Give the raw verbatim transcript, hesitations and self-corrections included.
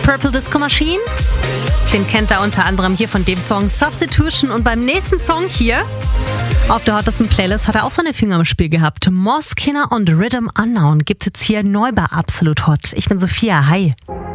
Purple Disco Machine. Den kennt er unter anderem hier von dem Song Substitution. Und beim nächsten Song hier auf der hottesten Playlist hat er auch seine Finger im Spiel gehabt. Mosskina und Rhythm Unknown gibt's jetzt hier neu bei Absolut Hot. Ich bin Sophia, hi.